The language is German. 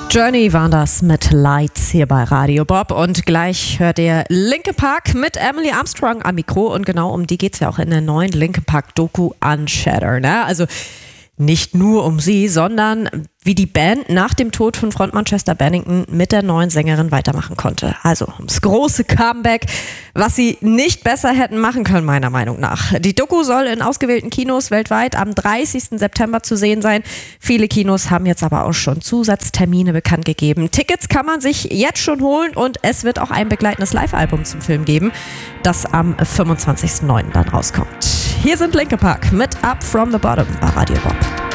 Journey waren das mit Lights hier bei Radio Bob und gleich hört ihr Linkin Park mit Emily Armstrong am Mikro und genau um die geht es ja auch in der neuen Linkin Park Doku Unshattered. Ne? Also nicht nur um sie, sondern wie die Band nach dem Tod von Frontmann Chester Bennington mit der neuen Sängerin weitermachen konnte. Also ums große Comeback, was sie nicht besser hätten machen können, meiner Meinung nach. Die Doku soll in ausgewählten Kinos weltweit am 30. September zu sehen sein. Viele Kinos haben jetzt aber auch schon Zusatztermine bekannt gegeben. Tickets kann man sich jetzt schon holen und es wird auch ein begleitendes Live-Album zum Film geben, das am 25.09. dann rauskommt. Hier sind Linkin Park mit Up From The Bottom bei Radio Bob.